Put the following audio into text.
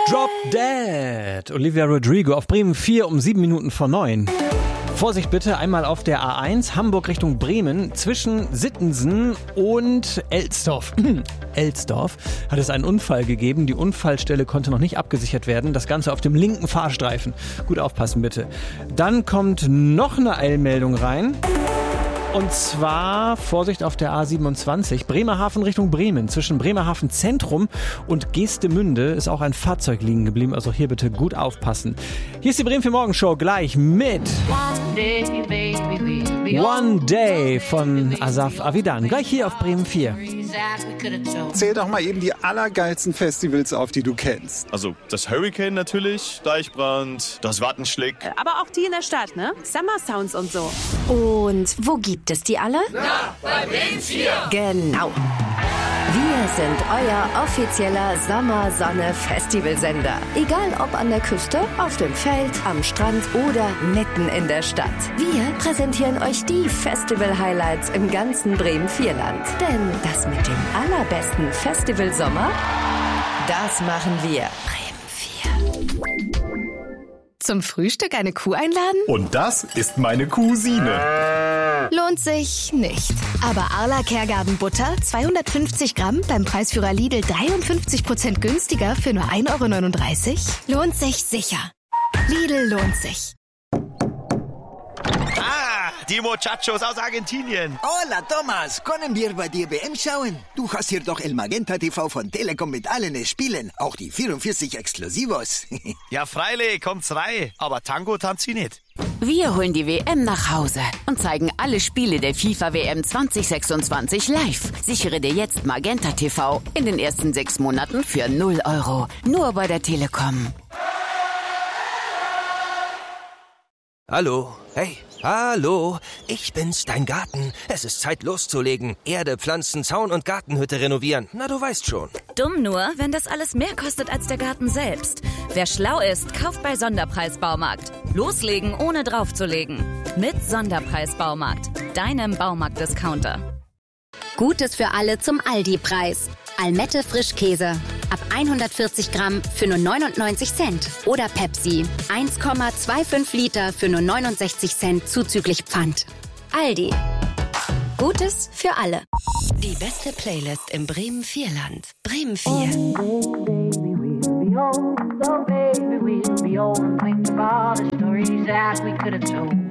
Drop Dead. Olivia Rodrigo auf Bremen 4 um 7 Minuten vor 9. Vorsicht bitte, einmal auf der A1, Hamburg Richtung Bremen, zwischen Sittensen und Elsdorf. Elsdorf hat es einen Unfall gegeben. Die Unfallstelle konnte noch nicht abgesichert werden. Das Ganze auf dem linken Fahrstreifen. Gut aufpassen bitte. Dann kommt noch eine Eilmeldung rein. Und zwar, Vorsicht auf der A27, Bremerhaven Richtung Bremen. Zwischen Bremerhaven Zentrum und Geestemünde ist auch ein Fahrzeug liegen geblieben. Also hier bitte gut aufpassen. Hier ist die Bremen 4 Morgenshow gleich mit One Day von Asaf Avidan. Gleich hier auf Bremen 4. Zähl doch mal eben die allergeilsten Festivals auf, die du kennst. Also das Hurricane natürlich, Deichbrand, das Wattenschlick. Aber auch die in der Stadt, ne? Summer Sounds und so. Und wo gibt es die alle? Na, bei Bremen 4. Genau. Wir sind euer offizieller Sommersonne-Festivalsender. Egal ob an der Küste, auf dem Feld, am Strand oder mitten in der Stadt. Wir präsentieren euch die Festival-Highlights im ganzen Bremen-4-Land. Denn das mit dem allerbesten Festivalsommer, das machen wir. Bremen 4. Zum Frühstück eine Kuh einladen? Und das ist meine Cousine. Lohnt sich nicht. Aber Arla Kergarten Butter, 250 Gramm, beim Preisführer Lidl 53% günstiger für nur 1,39 €? Lohnt sich sicher. Lidl lohnt sich. Die Muchachos aus Argentinien. Hola, Thomas. Können wir bei dir WM schauen? Du hast hier doch El Magenta TV von Telekom mit allen Spielen. Auch die 44 Exklusivos. Ja, freilich, kommt's rein. Aber Tango tanzt sie nicht. Wir holen die WM nach Hause und zeigen alle Spiele der FIFA-WM 2026 live. Sichere dir jetzt Magenta TV in den ersten 6 Monaten für 0 €. Nur bei der Telekom. Hallo, hey, hallo, ich bin's, dein Garten. Es ist Zeit loszulegen. Erde, Pflanzen, Zaun und Gartenhütte renovieren. Na, du weißt schon. Dumm nur, wenn das alles mehr kostet als der Garten selbst. Wer schlau ist, kauft bei Sonderpreis Baumarkt. Loslegen, ohne draufzulegen. Mit Sonderpreis Baumarkt, deinem Baumarkt-Discounter. Gutes für alle zum Aldi-Preis. Almette Frischkäse. Ab 140 Gramm für nur 99 Cent. Oder Pepsi. 1,25 Liter für nur 69 Cent zuzüglich Pfand. Aldi. Gutes für alle. Die beste Playlist im Bremen 4-Land. Bremen 4. So baby, we'll be old and think of all the stories that we could have told.